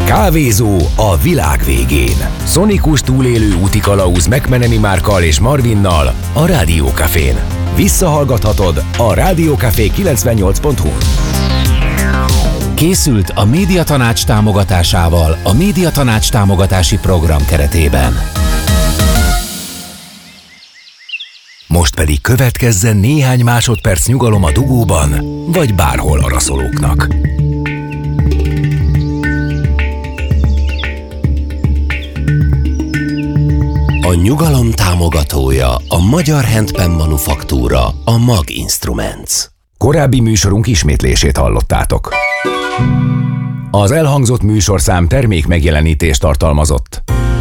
Kávézó a világ végén. Szonikus túlélő útikalauz McMenemy Márkkal és Marvinnal a Rádió Cafén. Visszahallgathatod a rádiócafé 98.hu-n. Készült a Médiatanács támogatásával a Médiatanács támogatási program keretében. Most pedig következzen néhány másodperc nyugalom a dugóban, vagy bárhol araszolóknak. A nyugalom támogatója a Magyar Handpan Manufaktúra, a MAG Instruments. Korábbi műsorunk ismétlését hallottátok. Az elhangzott műsorszám termék megjelenítést tartalmazott.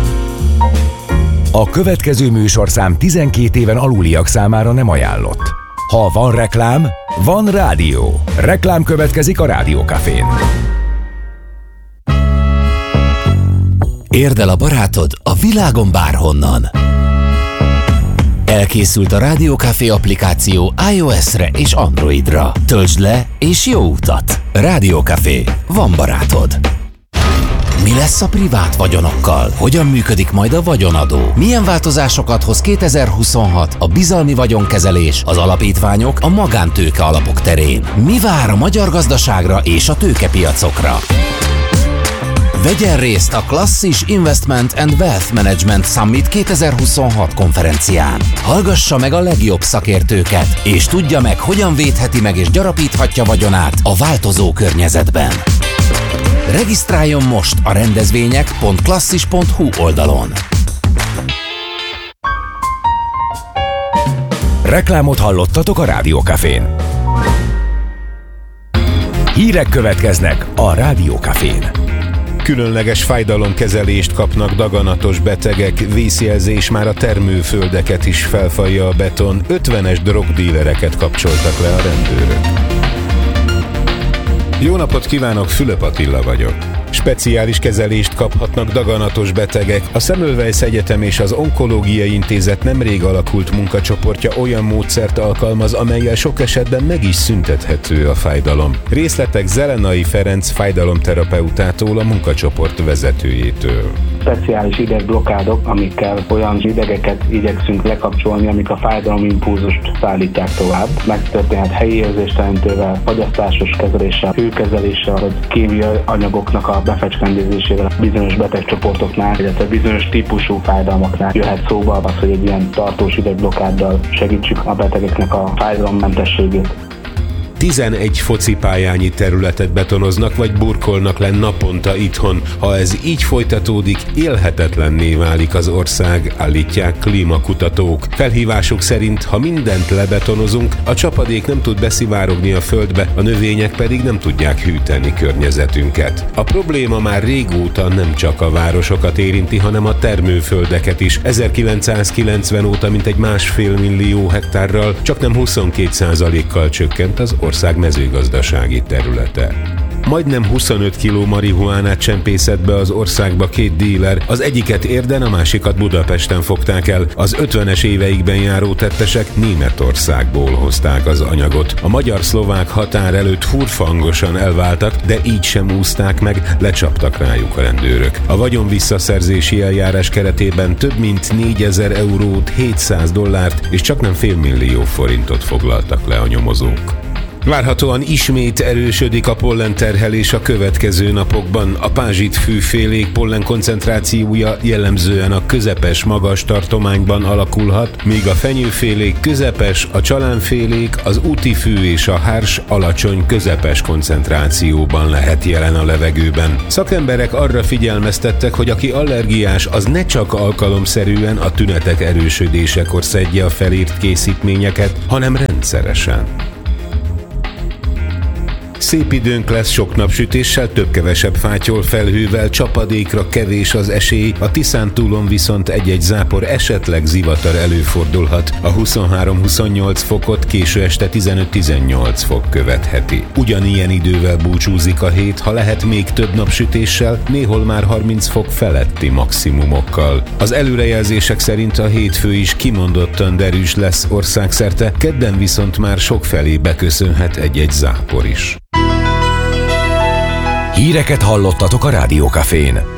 A következő műsorszám 12 éven aluliak számára nem ajánlott. Ha van reklám, van rádió. Reklám következik a Rádió Cafén. Érd el a barátod a világon bárhonnan. Elkészült a Rádió Café applikáció iOS-re és Androidra. Töltsd le és jó utat! Rádió Café. Van barátod. Mi lesz a privát vagyonokkal? Hogyan működik majd a vagyonadó? Milyen változásokat hoz 2026 a bizalmi vagyonkezelés, az alapítványok, a magántőke alapok terén? Mi vár a magyar gazdaságra és a tőkepiacokra? Vegyen részt a Klasszis Investment and Wealth Management Summit 2026 konferencián. Hallgassa meg a legjobb szakértőket, és tudja meg, hogyan védheti meg és gyarapíthatja vagyonát a változó környezetben. Regisztráljon most a rendezvények.klasszis.hu oldalon. Reklámot hallottatok a Rádió Cafén. Hírek következnek a Rádió Cafén. Különleges fájdalomkezelést kapnak daganatos betegek, vészjelzés, már a termőföldeket is felfalja a beton, 50-es drogdílereket kapcsoltak le a rendőrök. Jó napot kívánok, Fülöp Attila vagyok. Speciális kezelést kaphatnak daganatos betegek. A Semmelweis Egyetem és az Onkológiai Intézet nemrég alakult munkacsoportja olyan módszert alkalmaz, amellyel sok esetben meg is szüntethető a fájdalom. Részletek Zelenai Ferenc fájdalomterapeutától, a munkacsoport vezetőjétől. Speciális idegblokádok, amikkel olyan idegeket igyekszünk lekapcsolni, amik a fájdalomimpulzust szállítják tovább. Megtörténhet helyi érzéstelenítővel, fagyasztásos kezeléssel, hőkezeléssel, vagy kémiai anyagoknak a befecskendezésével bizonyos betegcsoportoknál, illetve bizonyos típusú fájdalmaknál jöhet szóba az, hogy egy ilyen tartós idegblokkáddal segítsük a betegeknek a fájdalommentességét. 11 focipályányi területet betonoznak vagy burkolnak le naponta itthon. Ha ez így folytatódik, élhetetlenné válik az ország, állítják klímakutatók. Felhívásuk szerint, ha mindent lebetonozunk, a csapadék nem tud beszivárogni a földbe, a növények pedig nem tudják hűteni környezetünket. A probléma már régóta nem csak a városokat érinti, hanem a termőföldeket is. 1990 óta mintegy 1,5 millió hektárral, csaknem 22%-kal csökkent az ország mezőgazdasági területe. Majdnem 25 kiló marihuánát csempészett be az országba 2 díler, az egyiket Érden, a másikat Budapesten fogták el. Az 50-es éveikben járó tettesek Németországból hozták az anyagot. A magyar-szlovák határ előtt furfangosan elváltak, de így sem úszták meg, lecsaptak rájuk a rendőrök. A vagyonvisszaszerzési eljárás keretében több mint 4000 eurót, 700 dollárt és csaknem $500 000 foglaltak le a nyomozók. Várhatóan ismét erősödik a pollenterhelés a következő napokban. A pázsitfűfélék pollen koncentrációja jellemzően a közepes-magas tartományban alakulhat, míg a fenyőfélék közepes, a csalánfélék, az útifű és a hárs alacsony közepes koncentrációban lehet jelen a levegőben. Szakemberek arra figyelmeztettek, hogy aki allergiás, az ne csak alkalomszerűen a tünetek erősödésekor szedje a felírt készítményeket, hanem rendszeresen. Szép időnk lesz sok napsütéssel, több-kevesebb fátyol felhővel, csapadékra kevés az esély, a Tiszántúlon viszont egy-egy zápor, esetleg zivatar előfordulhat. A 23-28 fokot késő este 15-18 fok követheti. Ugyanilyen idővel búcsúzik a hét, ha lehet még több napsütéssel, néhol már 30 fok feletti maximumokkal. Az előrejelzések szerint a hétfő is kimondottan derűs lesz országszerte, kedden viszont már sokfelé beköszönhet egy-egy zápor is. Híreket hallottatok a Rádió Cafén.